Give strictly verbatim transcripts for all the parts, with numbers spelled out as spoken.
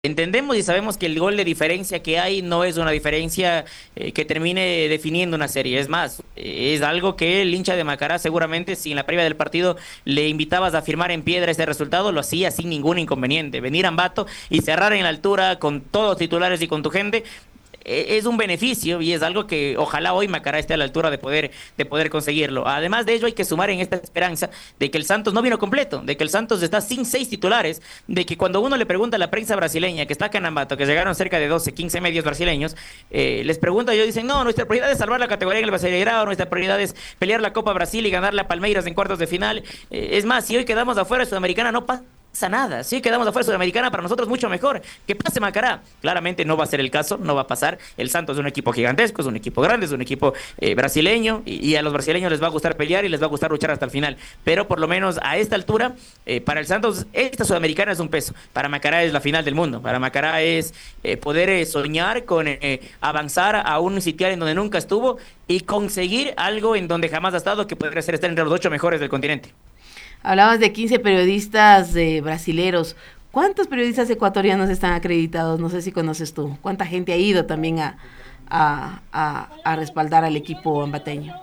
Entendemos y sabemos que el gol de diferencia que hay no es una diferencia eh, que termine definiendo una serie. Es más, eh, es algo que el hincha de Macará seguramente, si en la previa del partido le invitabas a firmar en piedra ese resultado, lo hacía sin ningún inconveniente. Venir a Ambato y cerrar en la altura con todos los titulares y con tu gente es un beneficio y es algo que ojalá hoy Macará esté a la altura de poder, de poder conseguirlo. Además de ello, hay que sumar en esta esperanza de que el Santos no vino completo, de que el Santos está sin seis titulares, de que cuando uno le pregunta a la prensa brasileña que está acá en Ambato, que llegaron cerca de doce, quince medios brasileños, eh, les pregunta y ellos dicen, no, nuestra prioridad es salvar la categoría en el Brasileirao, nuestra prioridad es pelear la Copa Brasil y ganarle a Palmeiras en cuartos de final. Eh, es más, si hoy quedamos afuera de Sudamericana no pasa nada, si quedamos afuera Sudamericana para nosotros mucho mejor, que pase Macará. Claramente no va a ser el caso, no va a pasar. El Santos es un equipo gigantesco, es un equipo grande, es un equipo eh, brasileño y, y a los brasileños les va a gustar pelear y les va a gustar luchar hasta el final, pero por lo menos a esta altura eh, para el Santos esta Sudamericana es un peso, para Macará es la final del mundo, para Macará es eh, poder eh, soñar con eh, avanzar a un sitial en donde nunca estuvo y conseguir algo en donde jamás ha estado, que podría ser estar entre los ocho mejores del continente. Hablabas de quince periodistas eh, brasileros. ¿Cuántos periodistas ecuatorianos están acreditados? No sé si conoces tú. ¿Cuánta gente ha ido también a, a, a, a respaldar al equipo ambateño?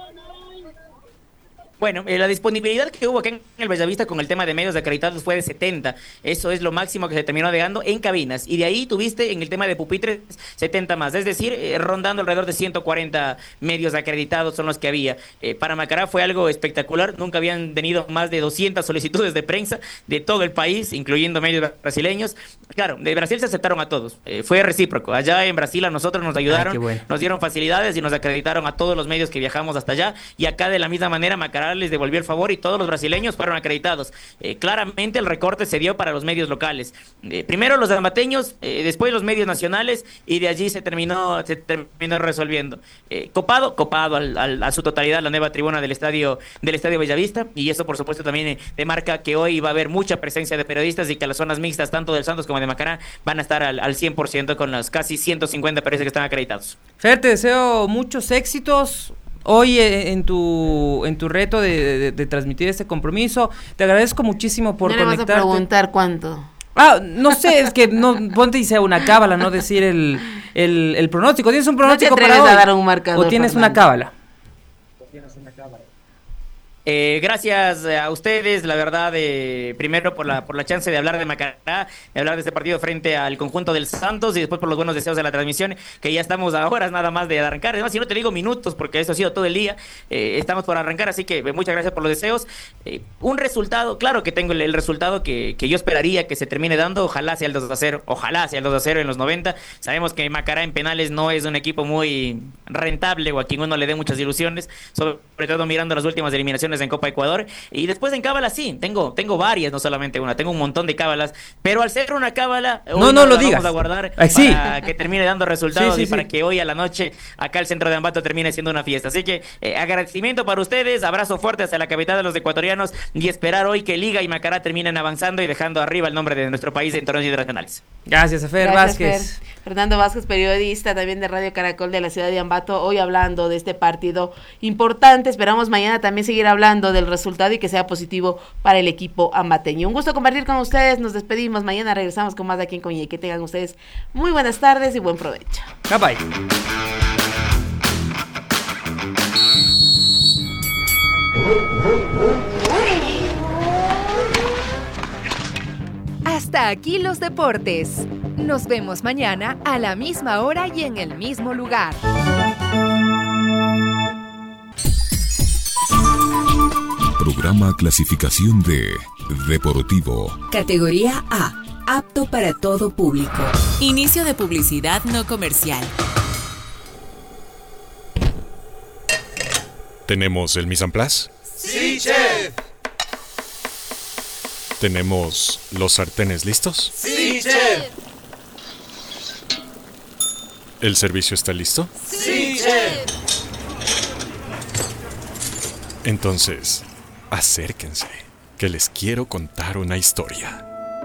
Bueno, eh, la disponibilidad que hubo aquí en el Bellavista con el tema de medios acreditados fue de setenta. Eso es lo máximo que se terminó dando en cabinas. Y de ahí tuviste en el tema de pupitres setenta más. Es decir, eh, rondando alrededor de ciento cuarenta medios acreditados son los que había. Eh, para Macará fue algo espectacular. Nunca habían tenido más de doscientas solicitudes de prensa de todo el país, incluyendo medios brasileños. Claro, de Brasil se aceptaron a todos. Eh, fue recíproco. Allá en Brasil a nosotros nos ayudaron, ah, bueno. Nos dieron facilidades y nos acreditaron a todos los medios que viajamos hasta allá. Y acá de la misma manera Macará les devolvió el favor y todos los brasileños fueron acreditados. Eh, claramente el recorte se dio para los medios locales. Eh, primero los ambateños, eh, después los medios nacionales y de allí se terminó, se terminó resolviendo. Eh, copado, copado al, al, a su totalidad la nueva tribuna del estadio, del estadio Bellavista, y eso por supuesto también eh, demarca que hoy va a haber mucha presencia de periodistas y que las zonas mixtas tanto del Santos como de Macará van a estar al, al cien por ciento con los casi ciento cincuenta periodistas que están acreditados. Fer, te deseo muchos éxitos hoy en tu en tu reto de, de, de transmitir este compromiso. Te agradezco muchísimo por conectarte. ¿No le vas a preguntar cuánto? Ah, no sé, es que no, ponte y sea una cábala, no decir el, el, el pronóstico. ¿Tienes un pronóstico ¿No te para hoy? A dar un marcador, ¿O tienes Fernando? una cábala? ¿O tienes una cábala? Eh, gracias a ustedes, la verdad, eh, primero por la por la chance de hablar de Macará, de hablar de este partido frente al conjunto del Santos y después por los buenos deseos de la transmisión, que ya estamos a horas nada más de arrancar. Además, si no te digo minutos, porque eso ha sido todo el día, eh, estamos por arrancar, así que muchas gracias por los deseos. Eh, un resultado, claro que tengo el, el resultado que, que yo esperaría que se termine dando, ojalá sea el dos a cero, ojalá sea el dos a cero en los noventa. Sabemos que Macará en penales no es un equipo muy rentable o a quien uno le dé muchas ilusiones, sobre todo mirando las últimas eliminaciones en Copa Ecuador. Y después en cábalas sí, tengo, tengo varias, no solamente una, tengo un montón de cábalas, pero al ser una cábala, no, no lo digas, vamos a guardar Ay, sí. para que termine dando resultados sí, sí, y para sí. que hoy a la noche acá el centro de Ambato termine siendo una fiesta. Así que eh, agradecimiento para ustedes, abrazo fuerte hacia la capital de los ecuatorianos y esperar hoy que Liga y Macará terminen avanzando y dejando arriba el nombre de nuestro país en torneos internacionales. Gracias a Fer Gracias, Vázquez. Fer. Fernando Vázquez, periodista también de Radio Caracol de la ciudad de Ambato, hoy hablando de este partido importante. Esperamos mañana también seguir hablando del resultado y que sea positivo para el equipo ambateño. Un gusto compartir con ustedes, nos despedimos, mañana regresamos con más de Aquí en Coña y que tengan ustedes muy buenas tardes y buen provecho. Bye bye. Hasta aquí los deportes. Nos vemos mañana a la misma hora y en el mismo lugar. Programa clasificación de Deportivo. Categoría A. Apto para todo público. Inicio de publicidad no comercial. ¿Tenemos el mise en place? ¡Sí, chef! ¿Tenemos los sartenes listos? ¡Sí, chef! ¿El servicio está listo? ¡Sí, chef! Entonces, acérquense, que les quiero contar una historia.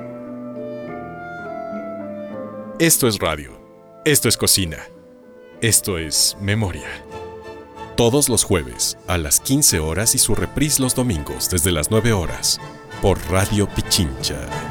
Esto es radio, esto es cocina, esto es memoria. Todos los jueves a las quince horas y su reprise los domingos desde las nueve horas por Radio Pichincha.